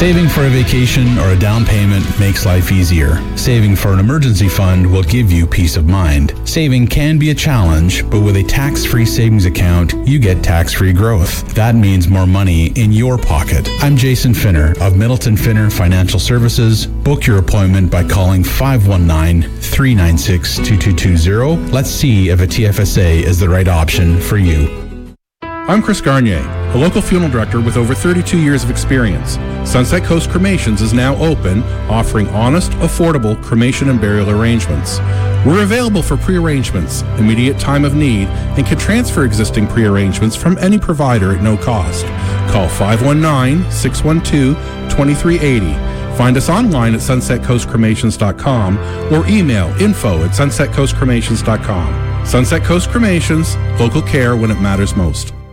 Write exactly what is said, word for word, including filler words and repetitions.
Saving for a vacation or a down payment makes life easier. Saving for an emergency fund will give you peace of mind. Saving can be a challenge, but with a tax-free savings account, you get tax-free growth. That means more money in your pocket. I'm Jason Finner of Middleton Finner Financial Services. Book your appointment by calling five one nine, three nine six, two two two zero. Let's see if a T F S A is the right option for you. I'm Chris Garnier, a local funeral director with over thirty-two years of experience. Sunset Coast Cremations is now open, offering honest, affordable cremation and burial arrangements. We're available for pre-arrangements, immediate time of need, and can transfer existing pre-arrangements from any provider at no cost. Call five one nine, six one two, two three eight zero. Find us online at sunset coast cremations dot com or email info at sunset coast cremations dot com. Sunset Coast Cremations, local care when it matters most.